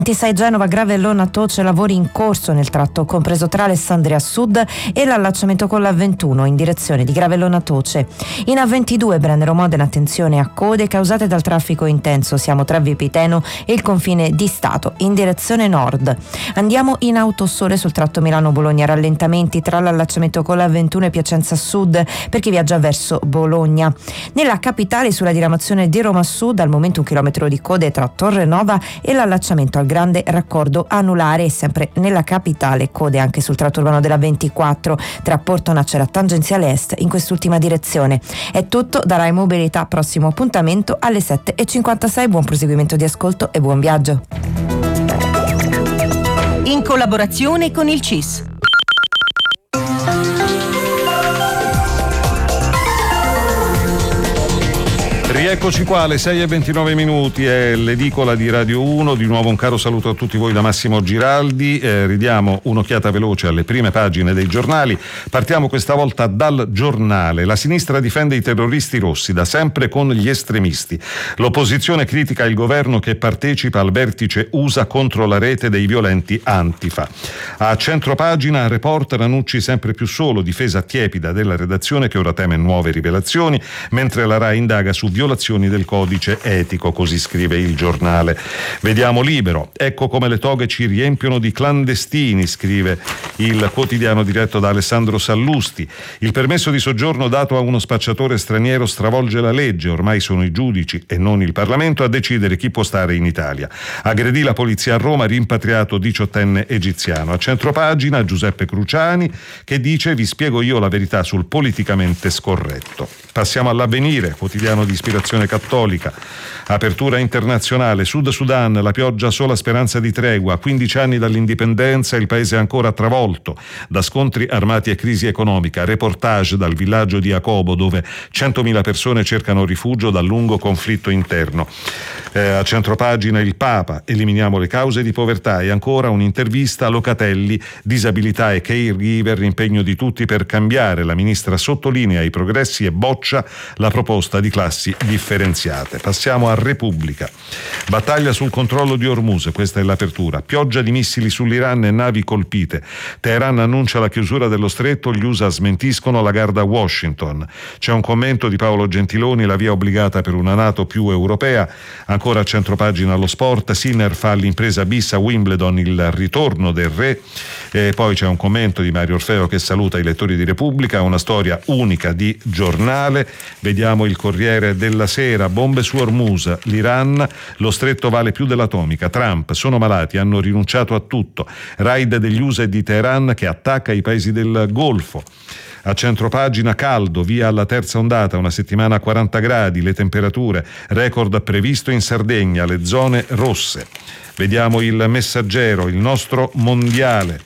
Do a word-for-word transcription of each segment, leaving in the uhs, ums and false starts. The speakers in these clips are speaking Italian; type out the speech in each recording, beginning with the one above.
ventisei Genova, Gravellona Toce, lavori in corso nel tratto compreso tra Alessandria Sud e l'allacciamento con la ventuno in direzione di Gravellona Toce. In A ventidue Brennero Modena, attenzione a code causate dal traffico intenso, siamo tra Vipiteno e il confine di Stato in direzione nord. Andiamo in Autosole sul tratto Milano-Bologna, rallentamenti tra l'allacciamento con la ventuno e Piacenza Sud per chi viaggia verso Bologna. Nella capitale sulla diramazione di Roma Sud al momento un chilometro di code tra Torre Nova e l'allacciamento al grande raccordo anulare, e sempre nella capitale code anche sul tratto urbano della ventiquattro tra Porto Nacera tangenziale est in quest'ultima direzione. È tutto da Rai Mobilità, prossimo appuntamento alle sette e cinquantasei. Buon proseguimento di ascolto e buon viaggio. In collaborazione con il C I S. Rieccoci qua alle sei e ventinove minuti, è l'edicola di Radio uno, di nuovo un caro saluto a tutti voi da Massimo Giraldi, eh, ridiamo un'occhiata veloce alle prime pagine dei giornali. Partiamo questa volta dal Giornale. La sinistra difende i terroristi rossi, da sempre con gli estremisti. L'opposizione critica il governo che partecipa al vertice U S A contro la rete dei violenti Antifa. A centropagina Reporter, Ranucci sempre più solo, difesa tiepida della redazione che ora teme nuove rivelazioni, mentre la Rai indaga su violazioni del codice etico, così scrive il Giornale. Vediamo Libero, ecco come le toghe ci riempiono di clandestini, scrive il quotidiano diretto da Alessandro Sallusti. Il permesso di soggiorno dato a uno spacciatore straniero stravolge la legge, ormai sono i giudici e non il Parlamento a decidere chi può stare in Italia. Aggredì la polizia a Roma, rimpatriato diciottenne egiziano. A centropagina Giuseppe Cruciani che dice: vi spiego io la verità sul politicamente scorretto. Passiamo all'Avvenire, quotidiano di ispirazione cattolica. Apertura internazionale, Sud Sudan, la pioggia sola speranza di tregua, quindici anni dall'indipendenza e il paese ancora travolto da scontri armati e crisi economica. Reportage dal villaggio di Akobo dove centomila persone cercano rifugio dal lungo conflitto interno. Eh, a centropagina il Papa, eliminiamo le cause di povertà, e ancora un'intervista a Locatelli, disabilità e caregiver, impegno di tutti per cambiare. La ministra sottolinea i progressi e boccia la proposta di classi differenziate. Passiamo a Repubblica. Battaglia sul controllo di Hormuz, questa è l'apertura. Pioggia di missili sull'Iran e navi colpite. Teheran annuncia la chiusura dello stretto, gli U S A smentiscono la gara a Washington. C'è un commento di Paolo Gentiloni, la via obbligata per una NATO più europea. Ancora a centropagina lo sport, Sinner fa all'impresa bis a Wimbledon il ritorno del re. E poi c'è un commento di Mario Orfeo che saluta i lettori di Repubblica, una storia unica di giornale. Vediamo il Corriere della Sera, bombe su Hormuz, l'Iran, lo stretto vale più dell'atomica, Trump, sono malati, hanno rinunciato a tutto, raid degli U S A e di Teheran che attacca i paesi del Golfo. A centropagina caldo, via alla terza ondata, una settimana a quaranta gradi, le temperature, record previsto in Sardegna, le zone rosse. Vediamo il Messaggero, il nostro mondiale.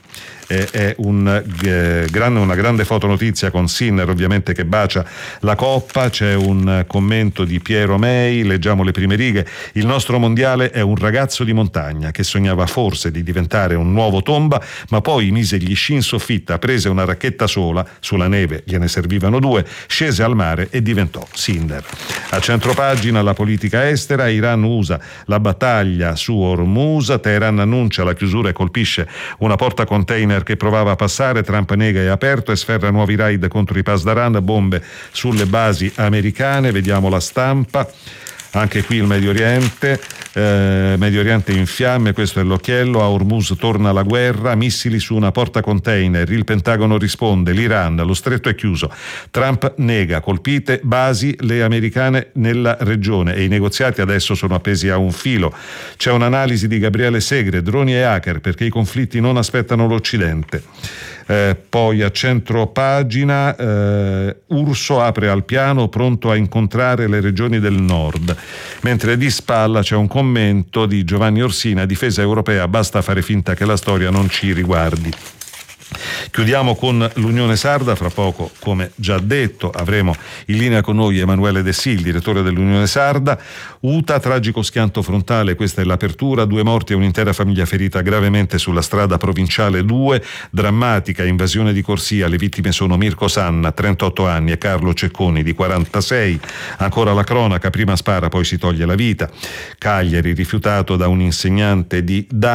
È un, eh, grande, una grande fotonotizia con Sinner ovviamente che bacia la coppa. C'è un commento di Piero Mei, leggiamo le prime righe. Il nostro mondiale è un ragazzo di montagna che sognava forse di diventare un nuovo Tomba, ma poi mise gli sci in soffitta, prese una racchetta sola, sulla neve gliene servivano due, scese al mare e diventò Sinner. A centropagina la politica estera, Iran-U S A, la battaglia su Hormuz, Teheran annuncia la chiusura e colpisce una porta container che provava a passare, Trump nega è aperto e sferra nuovi raid contro i Pasdaran, bombe sulle basi americane. Vediamo La Stampa. Anche qui il Medio Oriente, eh, Medio Oriente in fiamme, questo è l'occhiello, a Hormuz torna la guerra, missili su una porta container, il Pentagono risponde, l'Iran, lo stretto è chiuso, Trump nega, colpite basi le americane nella regione e i negoziati adesso sono appesi a un filo. C'è un'analisi di Gabriele Segre, droni e hacker perché i conflitti non aspettano l'Occidente. Eh, poi a centro pagina eh, Urso apre al piano pronto a incontrare le regioni del nord, mentre di spalla c'è un commento di Giovanni Orsina, difesa europea, basta fare finta che la storia non ci riguardi. Chiudiamo con l'Unione Sarda, fra poco, come già detto, avremo in linea con noi Emanuele De Sì, il direttore dell'Unione Sarda. U T A, tragico schianto frontale, questa è l'apertura, due morti e un'intera famiglia ferita gravemente sulla strada provinciale due, drammatica invasione di corsia, le vittime sono Mirko Sanna, trentotto anni, e Carlo Cecconi, di quarantasei. Ancora la cronaca, prima spara poi si toglie la vita. Cagliari, rifiutato da un insegnante di